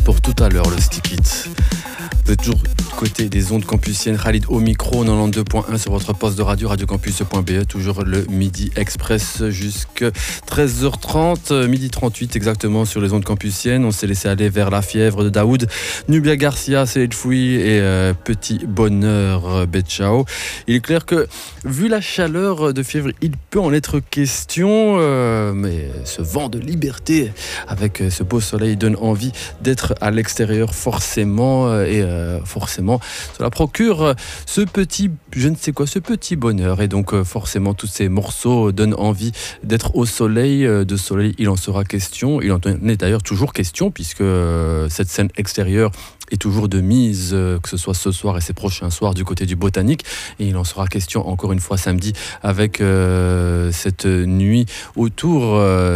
Pour tout à l'heure, le Stick It. Vous êtes toujours du côté des ondes campusiennes. Khalid au micro, 92.1 sur votre poste de radio, radiocampus.be. Toujours le Midi Express jusqu'à 13h30, midi 38 exactement sur les ondes campusiennes. On s'est laissé aller vers La Fièvre de Daoud, Nubia Garcia, Saïd Foui et Petit Bonheur Betchao. Il est clair que, vu la chaleur de Fièvre, il peut en être question, mais ce vent de liberté avec ce beau soleil donne envie d'être à l'extérieur forcément, et forcément cela procure ce petit, je ne sais quoi, ce petit bonheur, et donc forcément tous ces morceaux donnent envie d'être au soleil. De soleil il en sera question, il en est d'ailleurs toujours question, puisque cette scène extérieure est toujours de mise, que ce soit ce soir et ces prochains soirs du côté du Botanique. Et il en sera question encore une fois samedi avec cette nuit autour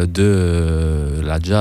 de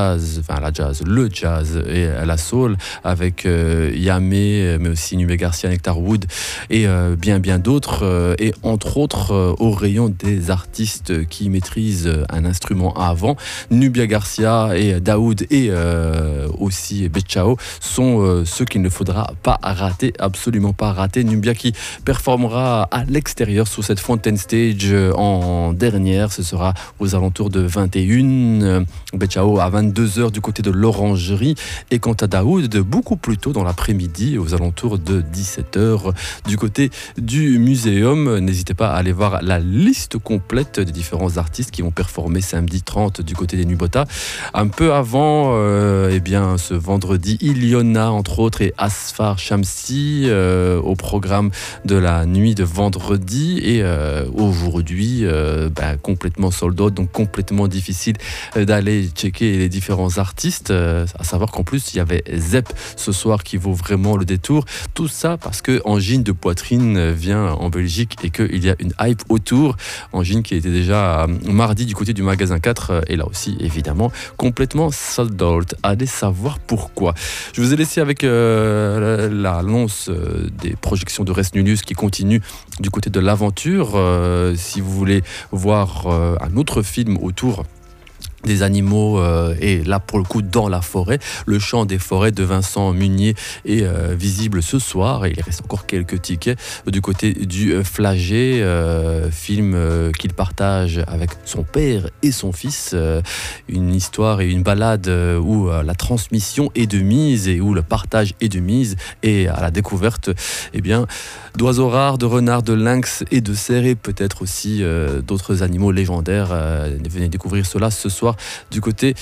le jazz et la soul, avec Yamé, mais aussi Nubia Garcia, Nectar Wood et bien d'autres. Et entre autres au rayon des artistes qui maîtrisent un instrument à avant, Nubia Garcia et Daoud et aussi Betchao sont ceux qu'il ne faudra pas rater, absolument pas rater. Nubia qui performera à l'extérieur sur cette Fountain Stage en dernière, ce sera aux alentours de 21, Betchao à 22h du côté de l'Orangerie, et quant à Daoud, beaucoup plus tôt dans l'après-midi, aux alentours de 17h du côté du Muséum. N'hésitez pas à aller voir la liste complète des différents artistes qui vont performer samedi 30 du côté des Nubota. Un peu avant, ce vendredi, il y en a entre autres et Asfar Shamsi au programme de la nuit de vendredi, et aujourd'hui complètement sold out, donc complètement difficile d'aller checker les différents artistes, à savoir qu'en plus il y avait Zep ce soir qui vaut vraiment le détour, tout ça parce que Angine de Poitrine vient en Belgique et qu'il y a une hype autour. Angine qui était déjà mardi du côté du magasin 4, et là aussi évidemment complètement sold out. Allez savoir pourquoi. Je vous ai laissé avec l'annonce des projections de Rest Nullius qui continue du côté de l'aventure. Si vous voulez voir un autre film autour des animaux, et là pour le coup dans la forêt, Le Chant des forêts de Vincent Munier est visible ce soir, et il reste encore quelques tickets du côté du Flagey, film qu'il partage avec son père et son fils, une histoire et une balade où la transmission est de mise et où le partage est de mise, et à la découverte d'oiseaux rares, de renards, de lynx et de cerfs, et peut-être aussi d'autres animaux légendaires. Venez découvrir cela ce soir du côté,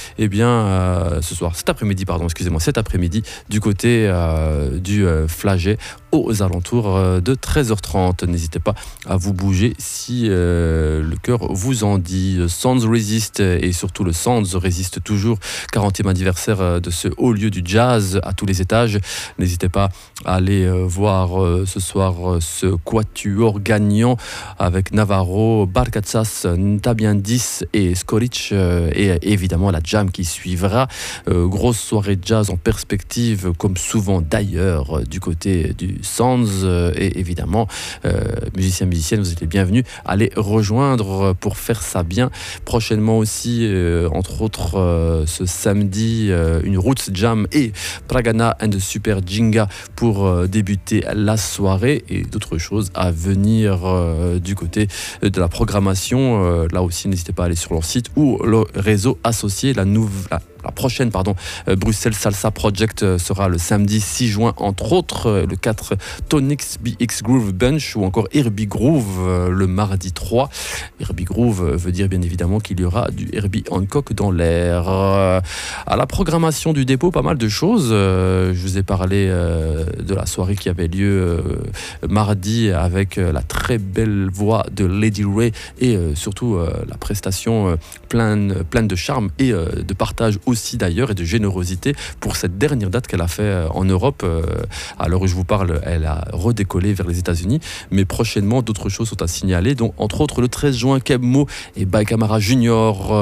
cet après-midi du côté du Flagey, aux alentours de 13h30. N'hésitez pas à vous bouger si le cœur vous en dit. Sounds Resist, et surtout le Sounds résiste toujours, 40e anniversaire de ce haut lieu du jazz à tous les étages. N'hésitez pas à aller voir ce soir ce quatuor gagnant avec Navarro, Barcatsas, Ntabian 10 et Skoric, et évidemment la jam qui suivra. Grosse soirée jazz en perspective, comme souvent d'ailleurs du côté du Sounds, et évidemment musiciennes, vous êtes les bienvenus à les rejoindre pour faire ça bien. Prochainement aussi, entre autres ce samedi, une Roots Jam et Pragana and Super Jinga pour débuter la soirée, et d'autres choses à venir du côté de la programmation. Là aussi n'hésitez pas à aller sur leur site ou le réseau associé. La prochaine Bruxelles Salsa Project sera le samedi 6 juin, entre autres le 4 Tonix BX Groove Bunch, ou encore Herbie Groove le mardi 3. Herbie Groove veut dire bien évidemment qu'il y aura du Herbie Hancock dans l'air. À la programmation du dépôt, pas mal de choses. Je vous ai parlé de la soirée qui avait lieu mardi avec la très belle voix de Lady Ray, et surtout la prestation pleine de charme et de partage aussi d'ailleurs, et de générosité pour cette dernière date qu'elle a fait en Europe. À l'heure où je vous parle, elle a redécollé vers les États-Unis, mais prochainement d'autres choses sont à signaler, dont entre autres le 13 juin Kebmo et Baïkamara Junior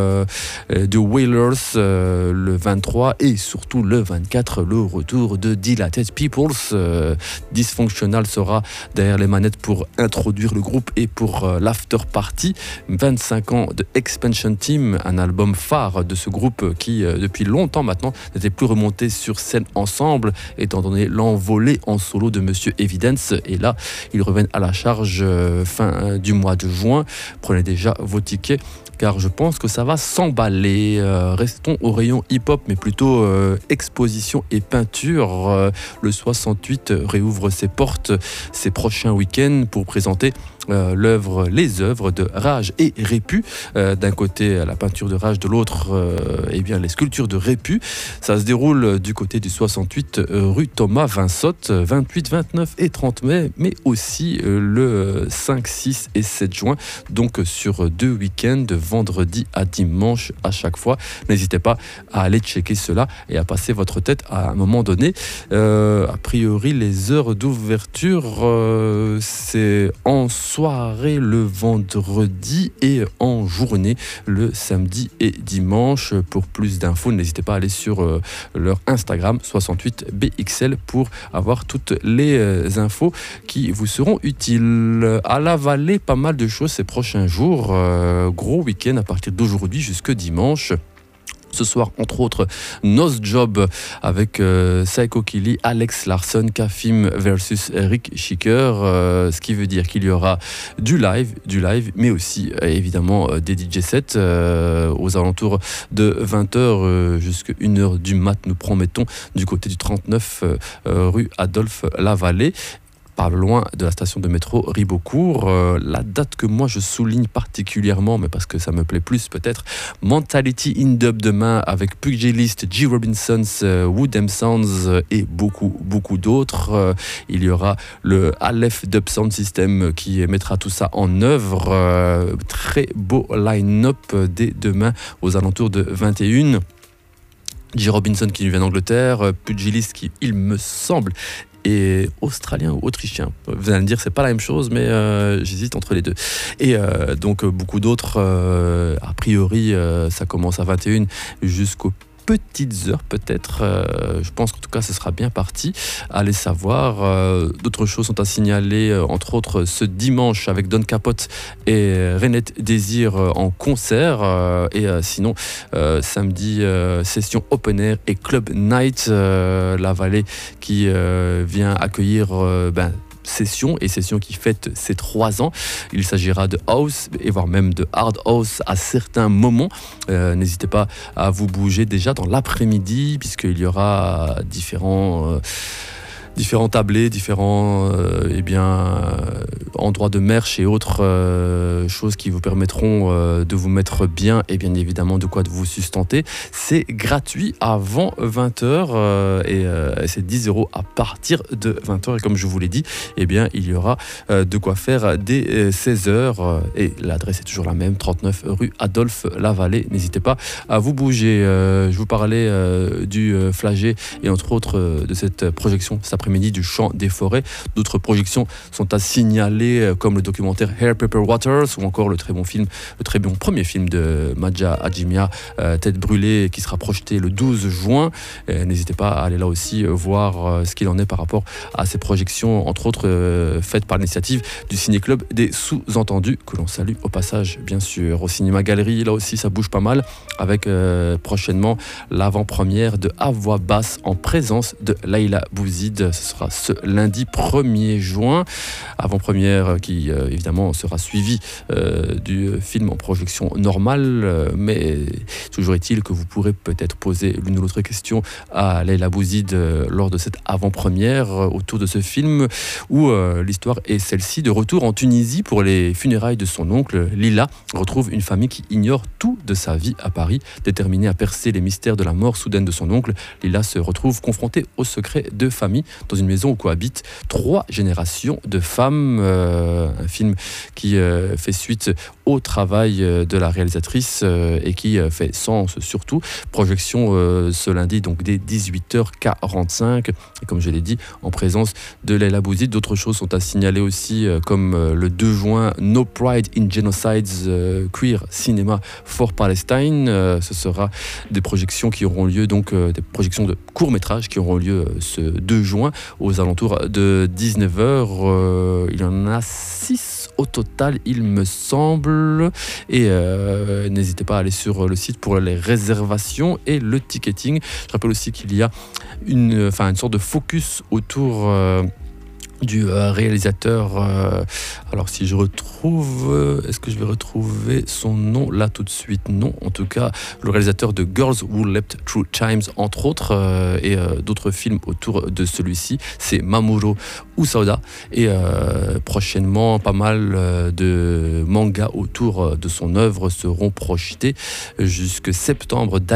de Wailers, le 23, et surtout le 24 le retour de Dilated Peoples. Dysfunctional sera derrière les manettes pour introduire le groupe et pour l'after party. 25 ans de Expansion Team, un album phare de ce groupe qui, depuis longtemps maintenant, n'étaient plus remontés sur scène ensemble, étant donné l'envolée en solo de Monsieur Evidence. Et là, ils reviennent à la charge fin du mois de juin. Prenez déjà vos tickets, car je pense que ça va s'emballer. Restons au rayon hip-hop, mais plutôt exposition et peinture. Le 68 réouvre ses portes ces prochains week-ends pour présenter les œuvres de Rage et Répu. D'un côté, la peinture de Rage, de l'autre, les sculptures de Répu. Ça se déroule du côté du 68 rue Thomas Vinsotte, 28, 29 et 30 mai, mais aussi le 5, 6 et 7 juin, donc sur 2 week-ends, de vendredi à dimanche à chaque fois. N'hésitez pas à aller checker cela et à passer votre tête à un moment donné. A priori, les heures d'ouverture, c'est en soirée le vendredi et en journée le samedi et dimanche. Pour plus d'infos, n'hésitez pas à aller sur leur Instagram 68BXL pour avoir toutes les infos qui vous seront utiles. À la Vallée, pas mal de choses ces prochains jours. Gros week-end à partir d'aujourd'hui jusque dimanche. Ce soir, entre autres, Nose Job avec Psycho Killy, Alex Larson, Kafim versus Rick Schicker. Ce qui veut dire qu'il y aura du live, mais aussi évidemment des DJ sets aux alentours de 20h jusqu'à 1h du mat, nous promettons, du côté du 39 rue Adolphe Lavallée. Pas loin de la station de métro Ribeaucourt. La date que moi je souligne particulièrement, mais parce que ça me plaît plus peut-être, Mentality in Dub demain avec Pugilist, G. Robinson's, Woodham Sounds et beaucoup d'autres. Il y aura le Aleph Dub Sound System qui mettra tout ça en œuvre. Très beau line-up dès demain aux alentours de 21. G. Robinson qui vient d'Angleterre, Pugilist qui, il me semble, et australien ou autrichien. Vous allez me dire, c'est pas la même chose, mais j'hésite entre les deux. Et donc, beaucoup d'autres, a priori, ça commence à 21 jusqu'au petites heures peut-être. Je pense qu'en tout cas ce sera bien parti. Allez savoir. D'autres choses sont à signaler, entre autres ce dimanche avec Don Capote et Renette Désir en concert. Et sinon samedi session open air et club night. La Vallée qui vient accueillir session qui fête ses 3 ans. Il s'agira de house et voire même de hard house à certains moments. N'hésitez pas à vous bouger déjà dans l'après-midi puisqu'il y aura différents tablés, différents endroits de merch et autres choses qui vous permettront de vous mettre bien et bien évidemment de quoi vous sustenter. C'est gratuit avant 20h et c'est 10 € à partir de 20h. Et comme je vous l'ai dit, il y aura de quoi faire dès 16h. Et l'adresse est toujours la même, 39 rue Adolphe Lavallée. N'hésitez pas à vous bouger. Je vous parlais du flagey et entre autres de cette projection cet après-midi du Chant des Forêts. D'autres projections sont à signaler comme le documentaire Hair Paper Waters ou encore le très bon premier film de Maja Ajimia, Tête brûlée, qui sera projeté le 12 juin. N'hésitez pas à aller là aussi voir ce qu'il en est par rapport à ces projections, entre autres faites par l'initiative du Ciné-Club des Sous-Entendus, que l'on salue au passage bien sûr. Au Cinéma Galerie, là aussi ça bouge pas mal avec prochainement l'avant-première de À voix basse en présence de Laïla Bouzid. Ce sera ce lundi 1er juin. Avant-première qui évidemment sera suivie du film en projection normale, mais toujours est-il que vous pourrez peut-être poser l'une ou l'autre question à Laïla Bouzid lors de cette avant-première autour de ce film où l'histoire est celle-ci. De retour en Tunisie pour les funérailles de son oncle, Lila retrouve une famille qui ignore tout de sa vie à Paris. Déterminée à percer les mystères de la mort soudaine de son oncle, Lila se retrouve confrontée aux secrets de famille dans une maison où cohabitent 3 générations de femmes. Un film qui fait suite au travail de la réalisatrice et qui fait sens surtout. Projection ce lundi donc dès 18h45 et comme je l'ai dit en présence de Laïla Bouzid. D'autres choses sont à signaler aussi comme le 2 juin No Pride in Genocides Queer Cinema for Palestine. Ce sera des projections qui auront lieu donc des projections de courts-métrages qui auront lieu ce 2 juin aux alentours de 19h. Il y en a 6 au total il me semble. ensemble. Et n'hésitez pas à aller sur le site pour les réservations et le ticketing. Je rappelle aussi qu'il y a une sorte de focus autour du réalisateur. Alors si je retrouve, est-ce que je vais retrouver son nom là tout de suite? Non, en tout cas le réalisateur de Girls Who Leapt Through Times entre autres et d'autres films autour de celui-ci, c'est Mamoru Hosoda. Et prochainement pas mal de mangas autour de son œuvre seront projetés jusque septembre.